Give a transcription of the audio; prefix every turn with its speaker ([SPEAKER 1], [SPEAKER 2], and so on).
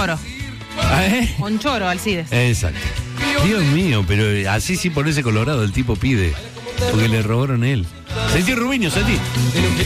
[SPEAKER 1] choro.
[SPEAKER 2] ¿Eh?
[SPEAKER 1] Con choro, Alcides.
[SPEAKER 2] Exacto. Dios mío, pero así sí por ese colorado el tipo pide. Porque le robaron a él. Sentí Rubiño, Sentí.